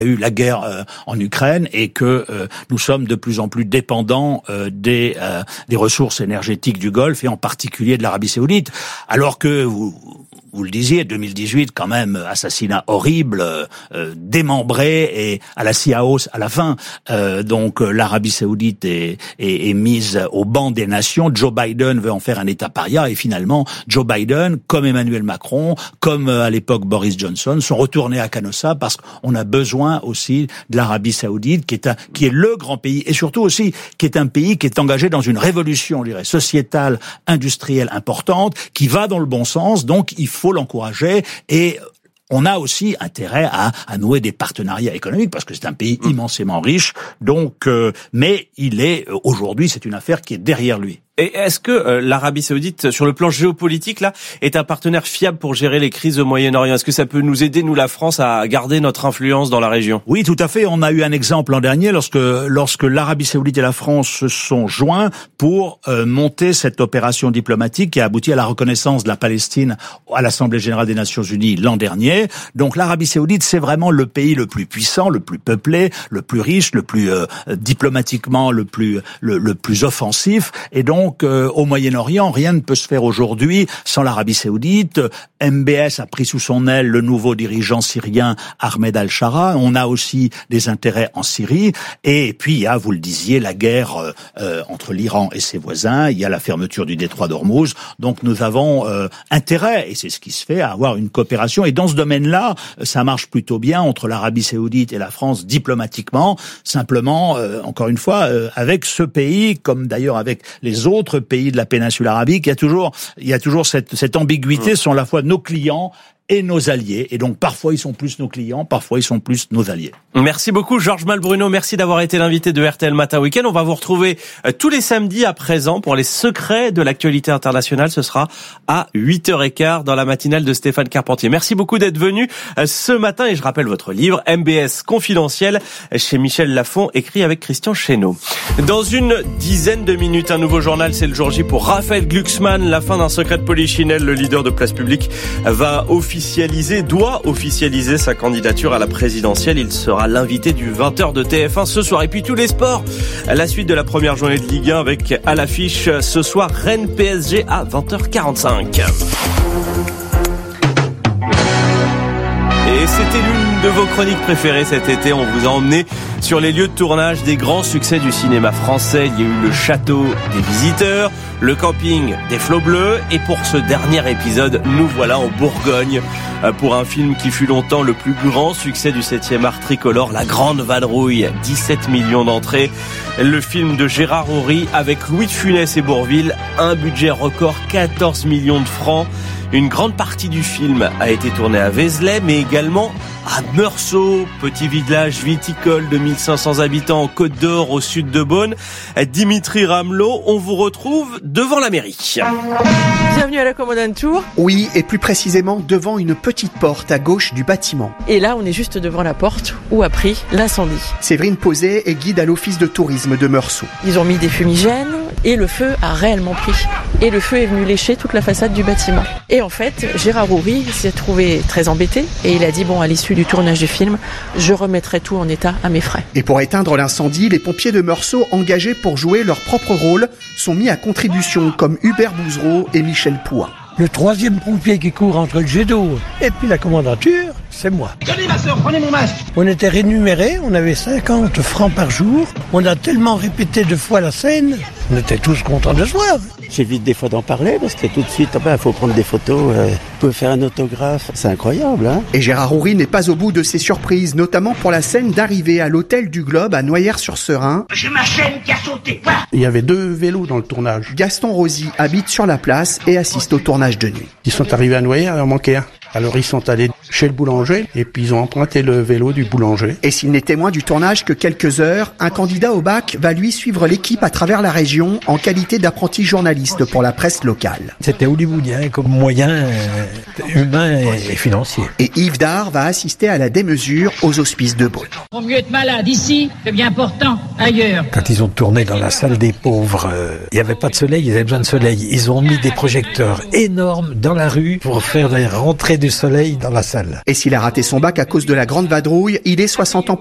Il y a eu la guerre en Ukraine et que nous sommes de plus en plus dépendants des ressources énergétiques du Golfe et en particulier de l'Arabie Saoudite. Alors que vous le disiez, 2018 quand même, assassinat horrible, démembré et à la Ciaos à la fin. Donc l'Arabie Saoudite est mise au banc des nations. Joe Biden veut en faire un État paria et finalement Joe Biden, comme Emmanuel Macron, comme à l'époque Boris Johnson, sont retournés à Canossa parce qu'on a besoin aussi de l'Arabie Saoudite qui est le grand pays et surtout aussi qui est un pays qui est engagé dans une révolution, je dirais, sociétale, industrielle importante, qui va dans le bon sens. Donc il faut l'encourager et on a aussi intérêt à nouer des partenariats économiques parce que c'est un pays immensément riche. Donc, mais aujourd'hui, c'est une affaire qui est derrière lui. Et est-ce que l'Arabie Saoudite, sur le plan géopolitique, là, est un partenaire fiable pour gérer les crises au Moyen-Orient? Est-ce que ça peut nous aider, nous, la France, à garder notre influence dans la région? Oui, tout à fait. On a eu un exemple l'an dernier lorsque l'Arabie Saoudite et la France se sont joints pour monter cette opération diplomatique qui a abouti à la reconnaissance de la Palestine à l'Assemblée générale des Nations Unies l'an dernier. Donc l'Arabie Saoudite, c'est vraiment le pays le plus puissant, le plus peuplé, le plus riche, le plus diplomatiquement le plus offensif. Et donc au Moyen-Orient, rien ne peut se faire aujourd'hui sans l'Arabie Saoudite. MBS a pris sous son aile le nouveau dirigeant syrien Ahmed al-Shara. On a aussi des intérêts en Syrie. Et puis il y a, vous le disiez, la guerre entre l'Iran et ses voisins. Il y a la fermeture du détroit d'Ormuz. Donc nous avons intérêt, et c'est ce qui se fait, à avoir une coopération. Et dans ce domaine-là, ça marche plutôt bien entre l'Arabie Saoudite et la France diplomatiquement. Simplement, encore une fois, avec ce pays, comme d'ailleurs avec les autres pays de la péninsule arabique, il y a toujours cette ambiguïté sont à la fois nos clients et nos alliés. Et donc, parfois, ils sont plus nos clients, parfois, ils sont plus nos alliés. Merci beaucoup, Georges Malbruno. Merci d'avoir été l'invité de RTL Matin Week-end. On va vous retrouver tous les samedis à présent pour les secrets de l'actualité internationale. Ce sera à 8h15 dans la matinale de Stéphane Carpentier. Merci beaucoup d'être venu ce matin. Et je rappelle votre livre, MBS Confidentiel, chez Michel Lafon, écrit avec Christian Chesneau. Dans une dizaine de minutes, un nouveau journal, c'est le jour J pour Raphaël Glucksmann. La fin d'un secret de Polichinelle. Le leader de Place Publique doit officialiser sa candidature à la présidentielle. Il sera l'invité du 20h de TF1 ce soir. Et puis tous les sports, la suite de la première journée de Ligue 1 avec à l'affiche ce soir Rennes PSG à 20h45. Et c'était l'une de vos chroniques préférées cet été. On vous a emmené sur les lieux de tournage des grands succès du cinéma français. Il y a eu le château des visiteurs, le camping des flots bleus. Et pour ce dernier épisode, nous voilà en Bourgogne pour un film qui fut longtemps le plus grand succès du 7e art tricolore, La Grande Vadrouille. 17 millions d'entrées. Le film de Gérard Houry avec Louis de Funès et Bourvil. Un budget record, 14 millions de francs. Une grande partie du film a été tournée à Vézelay, mais également à Meursault, petit village viticole de 1500 habitants en Côte d'Or au sud de Beaune. Dimitri Ramelot, on vous retrouve devant la mairie. Bienvenue à la Commandant Tour. Oui, et plus précisément devant une petite porte à gauche du bâtiment. Et là, on est juste devant la porte où a pris l'incendie. Séverine Posé est guide à l'office de tourisme de Meursault. Ils ont mis des fumigènes et le feu a réellement pris. Et le feu est venu lécher toute la façade du bâtiment. Et en fait, Gérard Houry s'est trouvé très embêté et il a dit, à l'issue du tournage du film, je remettrai tout en état à mes frais. Et pour éteindre l'incendie, les pompiers de Meursault engagés pour jouer leur propre rôle sont mis à contribution comme Hubert Bouzereau et Michel Pouin. Le troisième pompier qui court entre le jet d'eau et puis la commandature, c'est moi. Tenez ma sœur, prenez mon masque. On était rémunérés, on avait 50 francs par jour. On a tellement répété 2 fois la scène, on était tous contents de se voir. J'évite des fois d'en parler parce que tout de suite, il faut prendre des photos, peut faire un autographe, c'est incroyable. Hein. Et Gérard Houry n'est pas au bout de ses surprises, notamment pour la scène d'arrivée à l'hôtel du Globe à Noyères-sur-Serein. J'ai ma chaîne qui a sauté, voilà. Il y avait 2 vélos dans le tournage. Gaston Rosy habite sur la place et assiste au tournage de nuit. Ils sont arrivés à Noyères, il en manquait un. Alors ils sont allés chez le boulanger et puis ils ont emprunté le vélo du boulanger. Et s'il n'est témoin du tournage que quelques heures, un candidat au bac va lui suivre l'équipe à travers la région en qualité d'apprenti journaliste pour la presse locale. C'était hollywoodien comme moyen humain et financier. Et Yves Dard va assister à la démesure aux hospices de Beaune. Vaut mieux être malade ici que bien portant ailleurs. Quand ils ont tourné dans la salle des pauvres, il n'y avait pas de soleil, ils avaient besoin de soleil. Ils ont mis des projecteurs énormes dans la rue pour faire rentrer du soleil dans la salle. nationale. Et s'il a raté son bac à cause de la grande vadrouille, il est 60 ans